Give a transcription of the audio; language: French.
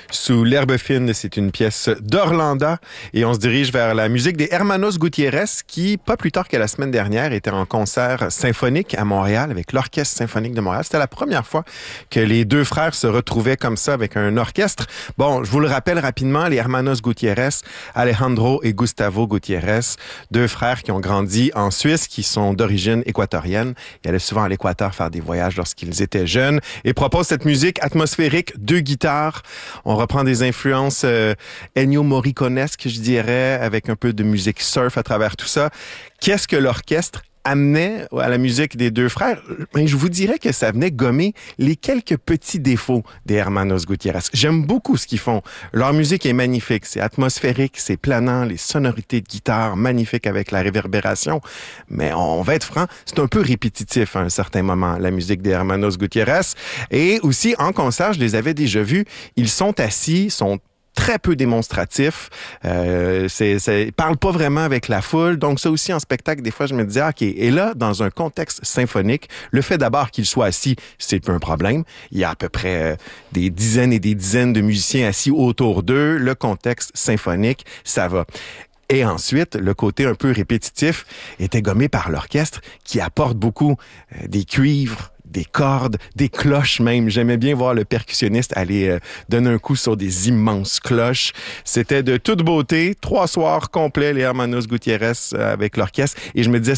Sous l'herbe fine, c'est une pièce d'Orlanda et on se dirige vers la musique des Hermanos Gutiérrez qui, pas plus tard que la semaine dernière, étaient en concert symphonique à Montréal avec l'Orchestre symphonique de Montréal. C'était la première fois que les deux frères se retrouvaient comme ça avec un orchestre. Bon, je vous le rappelle rapidement, les Hermanos Gutiérrez, Alejandro et Gustavo Gutiérrez, deux frères qui ont grandi en Suisse, qui sont d'origine équatorienne. Ils allaient souvent à l'Équateur faire des voyages lorsqu'ils étaient jeunes et proposent cette musique atmosphérique, deux guitares. On reprend des influences Ennio Morriconesques, je dirais, avec un peu de musique surf à travers tout ça. Qu'est-ce que l'orchestre amenait à la musique des deux frères? Ben, je vous dirais que ça venait gommer les quelques petits défauts des Hermanos Gutiérrez. J'aime beaucoup ce qu'ils font. Leur musique est magnifique. C'est atmosphérique, c'est planant, les sonorités de guitare magnifiques avec la réverbération. Mais on va être franc, c'est un peu répétitif à un certain moment, la musique des Hermanos Gutiérrez. Et aussi, en concert, je les avais déjà vus. Ils sont assis, sont très peu démonstratif. Ils parlent pas vraiment avec la foule. Donc, ça aussi, en spectacle, des fois, je me disais, OK, et là, dans un contexte symphonique, le fait d'abord qu'ils soient assis, c'est pas un problème. Il y a à peu près des dizaines et des dizaines de musiciens assis autour d'eux. Le contexte symphonique, ça va. Et ensuite, le côté un peu répétitif était gommé par l'orchestre qui apporte beaucoup des cuivres, des cordes, des cloches même. J'aimais bien voir le percussionniste aller donner un coup sur des immenses cloches. C'était de toute beauté. 3 soirs complets, les Hermanos Gutiérrez avec l'orchestre. Et je me disais,